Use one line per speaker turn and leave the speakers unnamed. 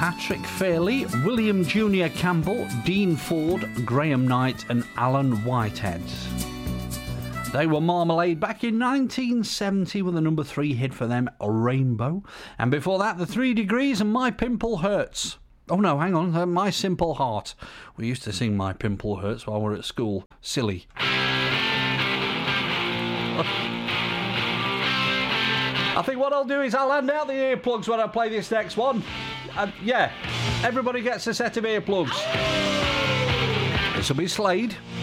Patrick Fairley, William Junior Campbell, Dean Ford, Graham Knight and Alan Whitehead. They were Marmalade back in 1970 with a number 3 hit for them, Rainbow. And before that, The 3 Degrees and My Pimple Hurts. Oh no, hang on, My Simple Heart. We used to sing My Pimple Hurts while we were at school. Silly. I think what I'll do is I'll hand out the earplugs when I play this next one. Yeah, everybody gets a set of earplugs. This will be Slade.